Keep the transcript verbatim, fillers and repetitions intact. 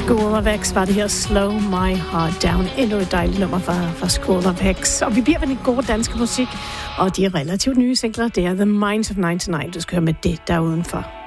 School of X var det her Slow My Heart Down. Endnu et dejligt nummer fra, fra School of X. Og vi bliver ved den gode danske musik, og de relativt nye singler, det er The Minds of ninety-nine. Du skal høre med det der udenfor.